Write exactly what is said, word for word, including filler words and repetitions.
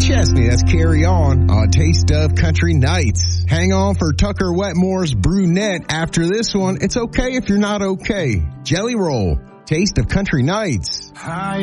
Chesney. That's Carry On on Taste of Country Nights. Hang on for Tucker Wetmore's Brunette. After this one, it's okay if you're not okay. Jelly Roll, Taste of Country Nights. Hi.